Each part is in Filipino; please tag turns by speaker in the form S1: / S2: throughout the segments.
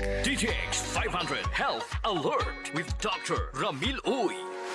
S1: DTX 500 Health Alert with Dr. Ramil Uy.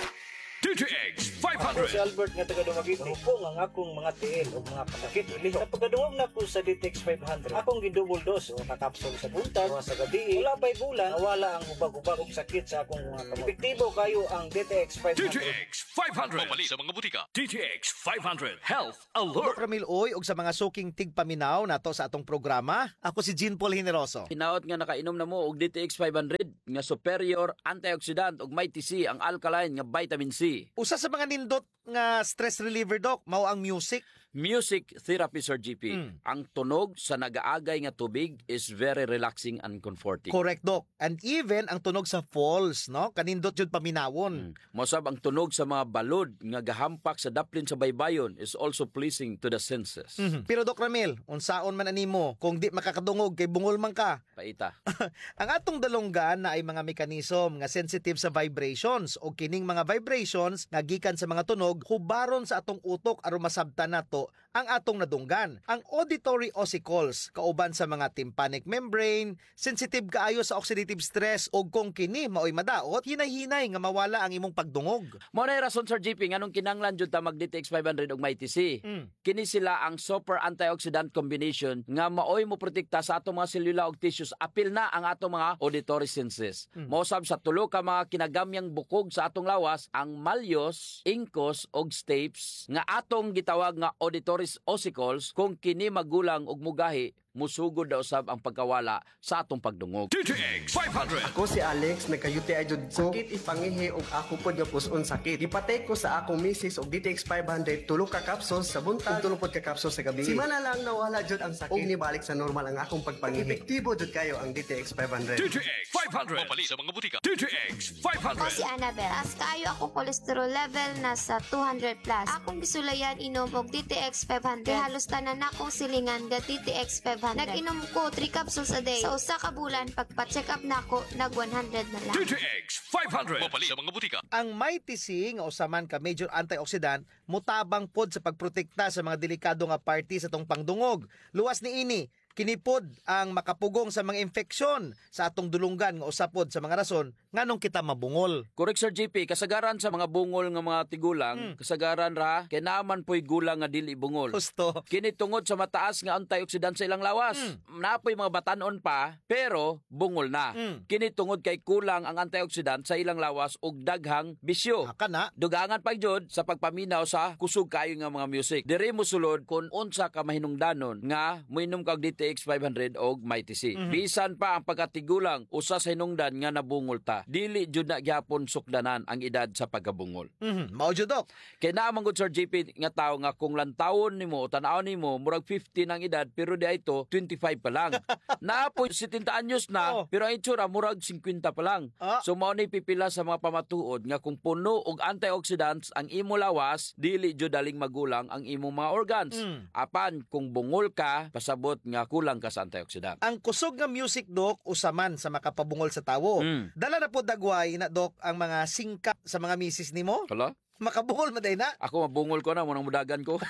S1: DTX
S2: Ako si
S1: 500.
S2: Albert nga taga Dumaguete. Hupong ang akong mga tiil o mga pasakit ilih. Sa pagkadungog na ko sa DTX 500, akong gidouble dose o kakapsol sa buntag o sa gabi. Wala pa'y bulan, nawala ang ubag-ubag o sakit sa akong mga kamot. Epektibo kayo ang DTX 500.
S1: DTX 500. Mapali sa mga butika. DTX 500 Health
S3: Dok
S1: Alert.
S3: Ramil Uy, ug sa mga suking tigpaminaw nato sa atong programa, ako si Jean Paul Generoso.
S4: Hinaot nga nakainom na mo og DTX 500 nga superior antioxidant ug may TC ang alkaline nga vitamin C.
S3: Usa sa mga nindot nga stress reliever, Dok, mao ang music.
S4: Music therapy, Sir GP. Ang tunog sa nagaagay nga tubig is very relaxing and comforting.
S3: Correct, Dok. And even ang tunog sa falls, no? Kanindot yun paminawon.
S4: Mosab ang tunog sa mga balod nga gahampak sa daplin sa baybayon is also pleasing to the senses.
S3: Pero Dok Ramil, unsaon man animo kung di makakadungog kay bungol man ka.
S4: Paita.
S3: Ang atong dalonggan na ay mga mekanism nga sensitive sa vibrations o kining mga vibrations nga gikan sa mga tunog hubaron sa atong utok aron masabtan nato ang atong nadunggan. Ang auditory ossicles kauban sa mga tympanic membrane, sensitive kaayo sa oxidative stress o kung kini maoy madaot, hinay-hinay nga mawala ang imong pagdungog.
S4: Mo na rason, Sir GP, nganong kinanglan jud ta mag DTX 500 ug may TC. Kini sila ang super antioxidant combination nga maoy mo protekta sa atong mga selula ug tissues apil na ang atong mga auditory senses. Mosab sa tulo ka mga kinagamyang bukog sa atong lawas ang malleus, incus ug stapes nga atong gitawag nga auditory ossicles kung kini magulang ug mugahi musugod daw sab ang pagkawala sa atong pagdungog.
S1: DTX 500.
S5: Ako si Alex, nagka-UTI jud ko. Sakit ipangihi og ako pod nga puson sakit. Ipatay ko sa akong misis og DTX 500 tulo ka capsules sa buntag, tulo pod ka capsules sa gabi. Si mana lang nawala jud ang sakit. Og nibalik sa normal ang akong pagpangihi. Epektibo jud kayo ang DTX 500.
S1: DTX 500. Mapali sa mga butika. DTX
S6: Ako si
S1: 500.
S6: Annabel. As kaayo ako cholesterol level nasa 200 plus. Akong gisulayan inom og DTX 500. Kay halos tanan akong silingan ga DTX 500. Nag-inom ko 3 capsules a day. Sa usa ka bulan pagpa-check up nako nag 100 na lang.
S1: DTX 500. Mapali sa mga butika.
S3: Ang may TC nga usaman ka major antioxidant mutabang pod sa pagprotekta sa mga delikado nga parte sa tong pangdungog. Luwas ni ini kinipod ang makapugong sa mga infeksyon sa atong dulunggan nga usapod sa mga rason nganong kita mabungol.
S4: Correct, Sir GP, kasagaran sa mga bungol nga mga tigulang, kasagaran ra kay naaman po'y gulang nga dili bungol.
S3: Gusto.
S4: Kini tungod sa mataas nga antioxidant sa ilang lawas. Napoy mga batanon pa, pero bungol na. Kini tungod kay kulang ang antioxidant sa ilang lawas ug daghang bisyo.
S3: Aka na.
S4: Dugangan pa jud sa pagpaminaw sa kusog kayo nga mga music. Diri mo sulod kung unsa ka mahinungdanon nga moinom kag DTX 500 og may TC. Bisan pa ang pagkatigulang usa sa hinungdan nga nabungol ta. Dili jud na gyapon sukdanan ang edad sa pagkabungol.
S3: Mao jud, Dok.
S4: Kay naman gud, Sir GP, nga tao nga kung lantawon nimo o tan-aw nimo murag 50 ang edad pero di ito 25 pa lang. Naapoy 70 anyos na pero ang itsura murag 50 pa lang. So mao ni pipila sa mga pamatuod nga kung puno og antioxidants ang imo lawas, dili jud daling magulang ang imong mga organs. Apan kung bungol ka, pasabot nga kulang ka sa antioxidant.
S3: Ang kusog nga music, Dok, usaman sa makapabungol sa tawo. Dala na po dagway na, Dok, ang mga singkap sa mga misis nimo.
S4: Kala?
S3: Makabungol maday na.
S4: Ako mabungol ko na, munang mudagan ko.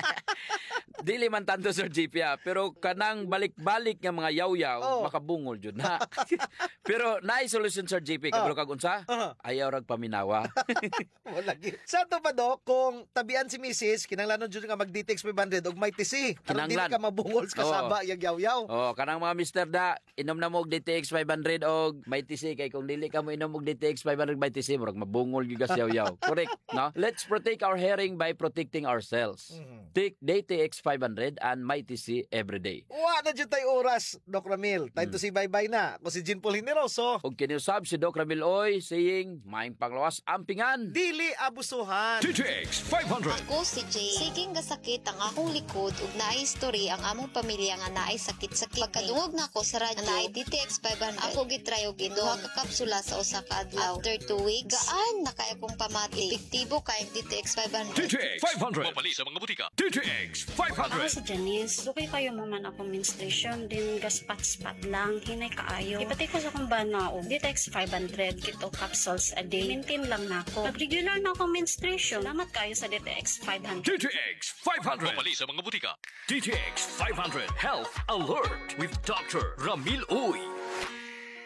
S4: Dili man tanto, Sir GP, pero kanang balik-balik nga mga yaw-yaw, makabungol jud na. Pero naay solution, Sir GP, kabalo kag unsa? Ayaw rag paminawa.
S3: Wala gi. Sa to ba, Dok, kung tabian si misis, kinanglanon jud nga mag DTX 500 og may TC. Aron dili
S4: Kinanglan.
S3: ka mabungol sa kasaba yag yaw-yaw.
S4: Kanang mga mister da, inom na mo og DTX 500 og may TC, kay kung dili ka mo inom og DTX 500 may TC, murag mabungol gyud ka sa yaw-yaw. Correct, no? Let's protect our hearing by protecting ourselves. Take DTX 500 and my TC every day.
S3: Wa na jud tay oras, Dok Ramil. Time to say bye-bye na. Ako si Jean Paul Generoso.
S4: Ug kiniusab si Doc Ramil Oy saying, maing panglawas ampingan.
S3: Dili abusuhan.
S1: DTX 500.
S6: Ako si Jay. Siging gasakit ang akong likod ug naay history ang among pamilya nga naay sakit-sakit. Pagkadungog na ko sa radyo, naay DTX 500. Ako gitry og duha ka kapsula sa usa ka adlaw. After 2 weeks, gaan na kay akong pamati. Epektibo kay DTX 500.
S1: DTX 500. Mapali sa mga butika. DTX
S7: Ako
S1: 500.
S7: si Janice. Dukay kayo maman ako menstruation. Din gaspat-spat lang. Hinay kaayo. Ipatay ko sa kong bana o DTX 500 kito capsules a day. Maintain lang na ako. Pag regular na ako menstruation, salamat kayo sa DTX 500.
S1: DTX 500. Mapali sa mga butika. DTX 500 Health Alert with Dr. Ramil Uy.